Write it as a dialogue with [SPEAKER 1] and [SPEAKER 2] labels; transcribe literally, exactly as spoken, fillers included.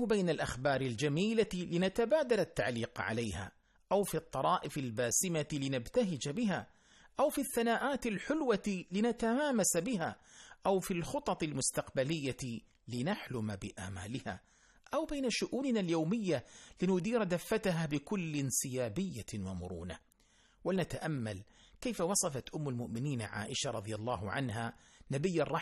[SPEAKER 1] نجعله بين الأخبار الجميلة لنتبادل التعليق عليها، أو في الطرائف الباسمة لنبتهج بها، أو في الثناءات الحلوة لنتهامس بها، أو في الخطط المستقبلية لنحلم بآمالها، أو بين شؤوننا اليومية لندير دفتها بكل انسيابية ومرونة. ولنتأمل كيف وصفت أم المؤمنين عائشة رضي الله عنها نبي الرحمة